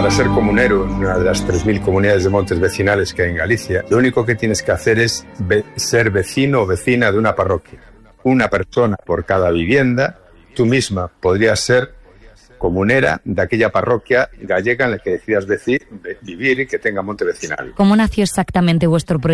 para ser comunero en una de las 3.000 comunidades de montes vecinales que hay en Galicia, lo único que tienes que hacer es ser vecino o vecina de una parroquia. Una persona por cada vivienda. Tú misma podrías ser comunera de aquella parroquia gallega en la que decidas vivir y que tenga monte vecinal. ¿Cómo nació exactamente vuestro proyecto?